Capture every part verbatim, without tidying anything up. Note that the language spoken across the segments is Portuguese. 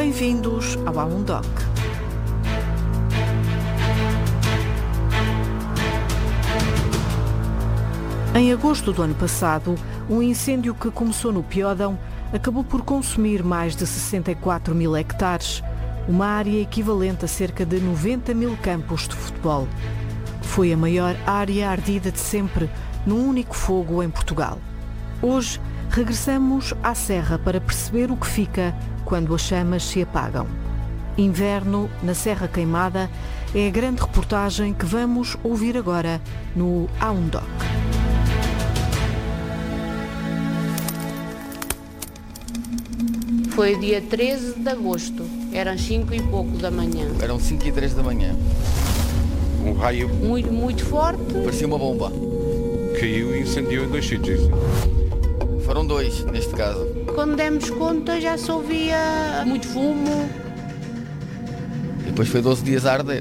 Bem-vindos ao Aundoc. Em agosto do ano passado, um incêndio que começou no Piódão acabou por consumir mais de sessenta e quatro mil hectares, uma área equivalente a cerca de noventa mil campos de futebol. Foi a maior área ardida de sempre num único fogo em Portugal. Hoje, regressamos à Serra para perceber o que fica quando as chamas se apagam. Inverno na Serra Queimada é a grande reportagem que vamos ouvir agora no Aundoc. Foi dia treze de agosto, eram cinco e pouco da manhã. Eram cinco e três da manhã. Um raio Muito, muito forte. Parecia uma bomba. caiu e incendiou em dois sítios. Foram dois, neste caso. Quando demos conta já se ouvia muito fumo. E depois foi doze dias a arder.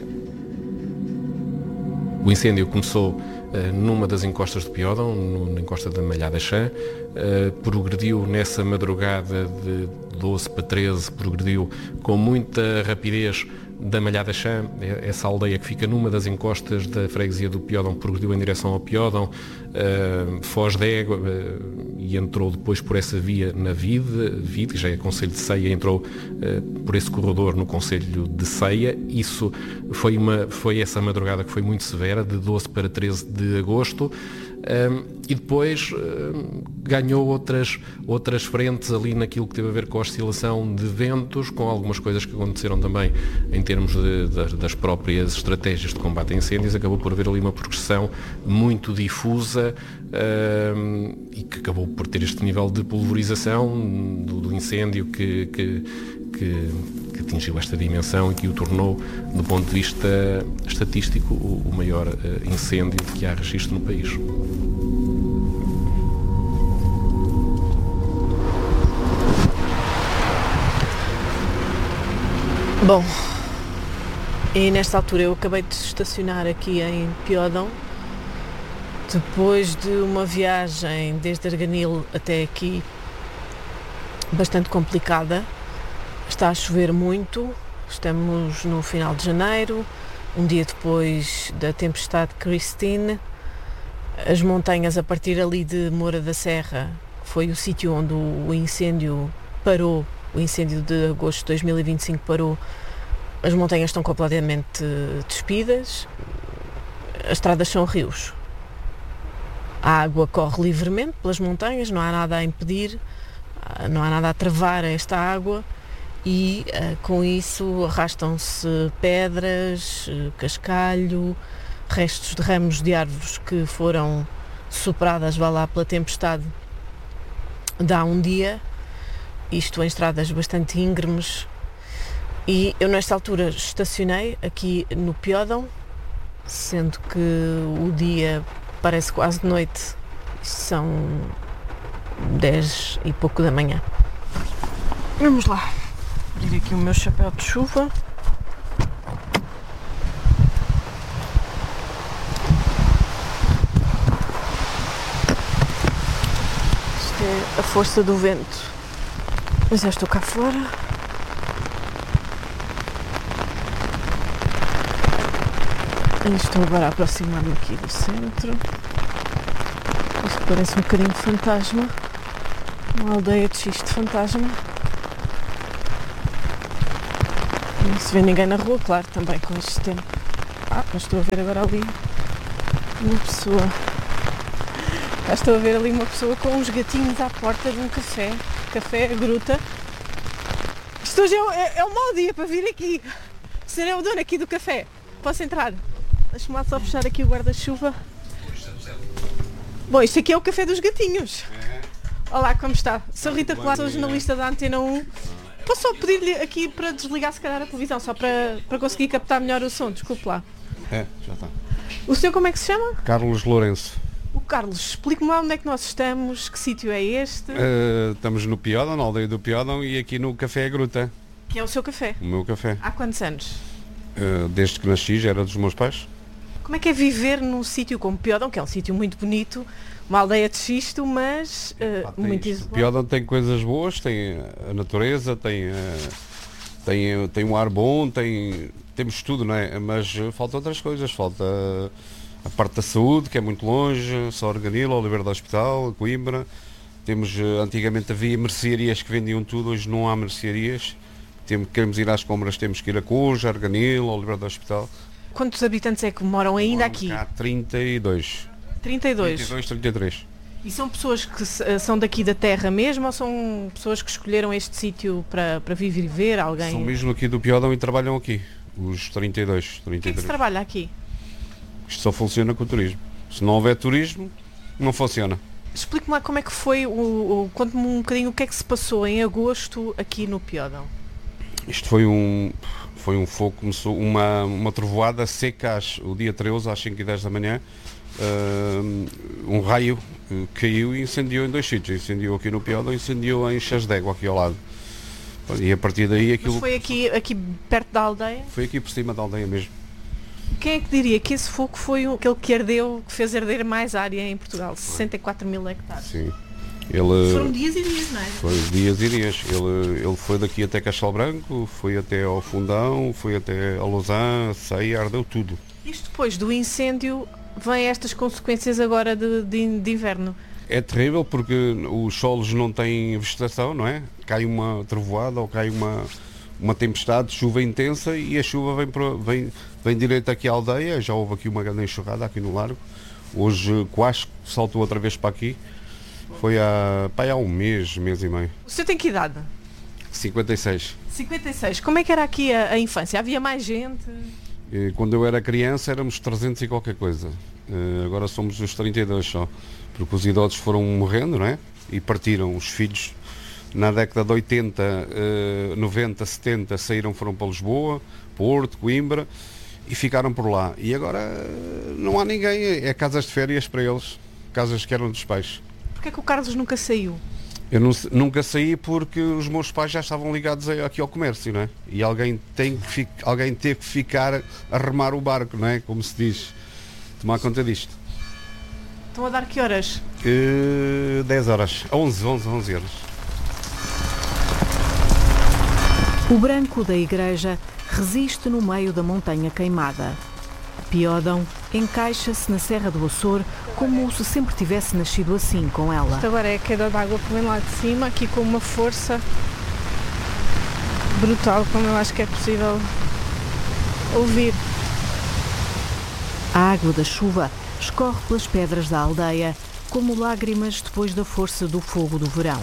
O incêndio começou uh, numa das encostas do Piódão, no, na encosta da Malhada Chã, uh, progrediu nessa madrugada de doze para treze, progrediu com muita rapidez da Malhada Chã, essa aldeia que fica numa das encostas da freguesia do Piódão, progrediu em direção ao Piódão, uh, Foz d'Égua, uh, e entrou depois por essa via na Vide, Vide, que já é Concelho de Ceia, entrou uh, por esse corredor no Concelho de Ceia. Isso foi, uma, foi essa madrugada que foi muito severa, de doze para treze de agosto. Um, e depois um, ganhou outras, outras frentes ali naquilo que teve a ver com a oscilação de ventos, com algumas coisas que aconteceram também em termos de, de, das próprias estratégias de combate a incêndios. Acabou por haver ali uma progressão muito difusa um, e que acabou por ter este nível de pulverização do, do incêndio que, que, que, que atingiu esta dimensão e que o tornou, do ponto de vista estatístico, o, o maior uh, incêndio que há registro no país. Bom, e nesta altura eu acabei de estacionar aqui em Piódão, depois de uma viagem desde Arganil até aqui bastante complicada. Está a chover muito, estamos no final de janeiro, um dia depois da tempestade Christine. As montanhas a partir ali de Moura da Serra, foi o sítio onde o incêndio parou, o incêndio de agosto de dois mil e vinte e cinco parou. As montanhas estão completamente despidas, as estradas são rios. A água corre livremente pelas montanhas, não há nada a impedir, não há nada a travar esta água e com isso arrastam-se pedras, cascalho, restos de ramos de árvores que foram sopradas, vá lá, pela tempestade de há um dia, isto em estradas bastante íngremes. E eu nesta altura estacionei aqui no Piódão, sendo que o dia parece quase de noite, são dez e pouco da manhã. Vamos lá, abrir aqui o meu chapéu de chuva. Isto é a força do vento. Mas já estou cá fora. E estou agora a aproximar-me aqui do centro. Isto parece um bocadinho de fantasma. Uma aldeia de xisto de fantasma. Não se vê ninguém na rua, claro, também com este tempo. Ah, mas estou a ver agora ali uma pessoa. Já estou a ver ali uma pessoa com uns gatinhos à porta de um café. Café Gruta. Isto hoje é, é, é um mau dia para vir aqui. O senhor é o dono aqui do café. Posso entrar? Deixa-me lá só fechar aqui o guarda-chuva. Bom, isto aqui é o Café dos Gatinhos. Olá, como está? Sou Rita Colar, sou jornalista da Antena um. Posso só pedir-lhe aqui para desligar se calhar a televisão, só para, para conseguir captar melhor o som, desculpe lá. É, já está. O senhor como é que se chama? Carlos Lourenço. O Carlos, explique-me lá onde é que nós estamos, que sítio é este? Uh, estamos no Piódão, na aldeia do Piódão, e aqui no Café Gruta. Que é o seu café? O meu café. Há quantos anos? Uh, desde que nasci, já era dos meus pais. Como é que é viver num sítio como Piódão, que é um sítio muito bonito, uma aldeia de xisto, mas uh, Pá, muito isto. isolado? Piódão tem coisas boas, tem a natureza, tem, uh, tem, tem um ar bom, tem, temos tudo, não é? Mas falta outras coisas, falta a parte da saúde, que é muito longe, só Arganil, Oliveira do Hospital, Coimbra. Temos, antigamente havia mercearias que vendiam tudo, hoje não há mercearias. Temos, queremos ir às compras, temos que ir a Coja, Arganil, Oliveira do Hospital. Quantos habitantes é que moram ainda Moram aqui? Cá trinta e dois. trinta e dois. trinta e dois, trinta e três. E são pessoas que se- são daqui da terra mesmo ou são pessoas que escolheram este sítio para, para vir viver? Alguém? São O mesmo aqui do Piódão e trabalham aqui. Os trinta e dois, que é trinta e que se três. trabalha aqui? Isto só funciona com o turismo. Se não houver turismo, não funciona. Explique-me lá como é que foi, o, o, conte-me um bocadinho o que é que se passou em agosto aqui no Piódão. Isto foi um, foi um fogo, começou uma, uma trovoada seca às, o dia treze às cinco e dez da manhã. Uh, um raio uh, caiu e incendiou em dois sítios. Incendiou aqui no Piódão e incendiou em Chas d'Égua, aqui ao lado. E a partir daí aquilo Mas foi aqui, aqui perto da aldeia? foi aqui por cima da aldeia mesmo. Quem é que diria que esse fogo foi o- aquele que ardeu, que fez arder mais área em Portugal? sessenta e quatro mil hectares. Sim. Ele, Foram dias e dias, não é? Foi dias e dias. Ele, ele foi daqui até Castelo Branco, foi até ao Fundão, foi até a Lausanne, Ceia, ardeu tudo. Isto depois do incêndio vem estas consequências agora de, de, de inverno. É terrível porque os solos não têm vegetação, não é? Cai uma trovoada ou cai uma, uma tempestade, chuva intensa e a chuva vem, pro- vem, vem direito aqui à aldeia. Já houve aqui uma grande enxurrada aqui no largo. Hoje quase saltou outra vez para aqui. Foi há, pá, há um mês, mês e meio. O senhor tem que idade? cinquenta e seis. cinquenta e seis. Como é que era aqui a, a infância? Havia mais gente? E quando eu era criança éramos trezentos e qualquer coisa. Eh, Agora somos os trinta e dois só. Porque os idosos foram morrendo, não é? E partiram. Os filhos na década de oitenta, eh, noventa, setenta saíram, foram para Lisboa, Porto, Coimbra e ficaram por lá. E agora eh, não há ninguém. É casas de férias para eles. Casas que eram dos pais. Porquê é que o Carlos nunca saiu? Eu não- nunca saí porque os meus pais já estavam ligados a- aqui ao comércio, não é? E alguém tem que fi- alguém teve que ficar a remar o barco, não é? Como se diz. Tomar conta disto. Estão a dar que horas? Eh, dez horas. onze, onze, onze horas. O branco da igreja resiste no meio da montanha queimada. Piódão encaixa-se na Serra do Açor como se sempre tivesse nascido assim com ela. Isto agora é a queda d'água que vem lá de cima, aqui com uma força brutal, como eu acho que é possível ouvir. A água da chuva escorre pelas pedras da aldeia como lágrimas depois da força do fogo do verão.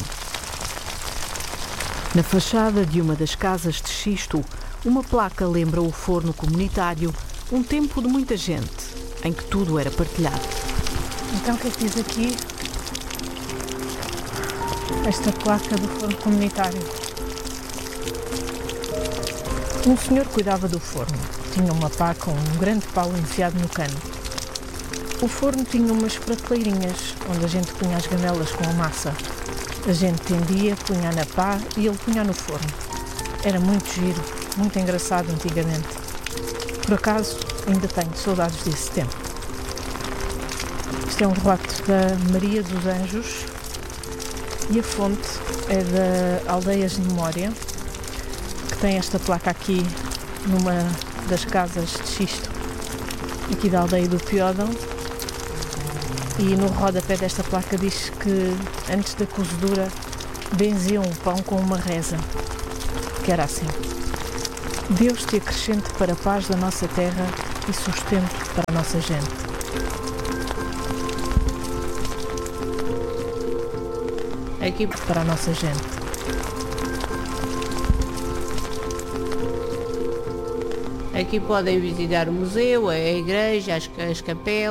Na fachada de uma das casas de xisto, uma placa lembra o forno comunitário, um tempo de muita gente, em que tudo era partilhado. Então o que é que diz aqui esta placa do forno comunitário? Um senhor cuidava do forno. Tinha uma pá com um grande pau enfiado no cano. O forno tinha umas prateleirinhas onde a gente punha as gamelas com a massa. A gente tendia, punha na pá e ele punha no forno. Era muito giro, muito engraçado antigamente. Por acaso, ainda tenho saudades desse tempo. Isto é um relato da Maria dos Anjos e a fonte é da Aldeias de Memória, que tem esta placa aqui numa das casas de xisto aqui da aldeia do Piódão, e no rodapé desta placa diz que antes da cozedura benziam o pão com uma reza, que era assim: Deus te acrescente para a paz da nossa terra e sustento para a nossa gente. Aqui, Para a nossa gente. aqui podem visitar o museu, a igreja, as, as capelas.